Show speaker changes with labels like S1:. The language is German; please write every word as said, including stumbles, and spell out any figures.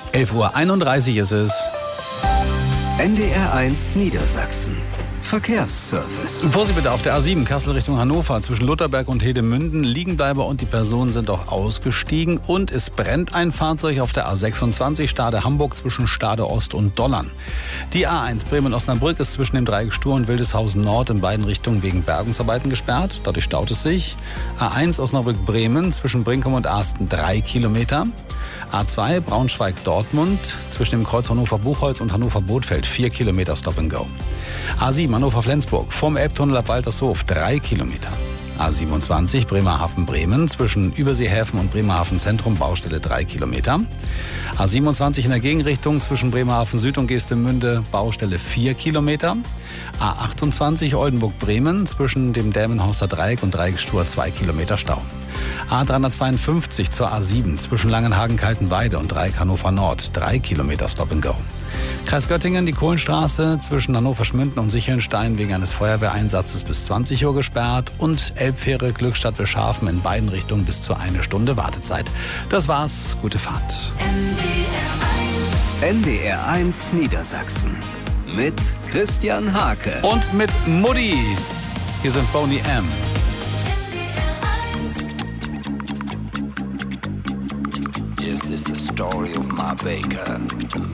S1: elf Uhr einunddreißig ist es.
S2: N D R eins Niedersachsen. Verkehrsservice.
S1: Vorsicht bitte auf der A sieben, Kassel Richtung Hannover. Zwischen Lutherberg und Hedemünden. Liegenbleiber und die Personen sind auch ausgestiegen. Und es brennt ein Fahrzeug auf der A sechsundzwanzig, Stade Hamburg zwischen Stade Ost und Dollern. Die A eins Bremen-Osnabrück ist zwischen dem Dreieck Stur und Wildeshausen Nord in beiden Richtungen wegen Bergungsarbeiten gesperrt. Dadurch staut es sich. A eins Osnabrück-Bremen zwischen Brinkum und Asten drei Kilometer. A zwei Braunschweig-Dortmund zwischen dem Kreuz Hannover-Buchholz und Hannover-Bothfeld vier Kilometer Stop and Go. A sieben Hannover-Flensburg vom Elbtunnel ab Waltershof drei Kilometer. A siebenundzwanzig Bremerhaven-Bremen zwischen Überseehäfen und Bremerhaven Zentrum Baustelle drei Kilometer. A siebenundzwanzig in der Gegenrichtung zwischen Bremerhaven Süd und Geestemünde Baustelle vier Kilometer. A achtundzwanzig Oldenburg-Bremen zwischen dem Delmenhorster Dreieck und Dreieck Stur zwei Kilometer Stau. A dreihundertzweiundfünfzig zur A sieben zwischen Langenhagen-Kaltenweide und Dreieck Hannover Nord drei Kilometer Stop and Go. Kreis Göttingen, die Kohlenstraße zwischen Hannover-Schmünden und Sichelnstein wegen eines Feuerwehreinsatzes bis zwanzig Uhr gesperrt und Elbfähre Glückstadt-Wilschafen in beiden Richtungen bis zu eine Stunde Wartezeit. Das war's, gute Fahrt.
S2: N D R eins Niedersachsen mit Christian Hake
S1: und mit Mutti. Hier sind Boney M.
S3: This is the story of my baker.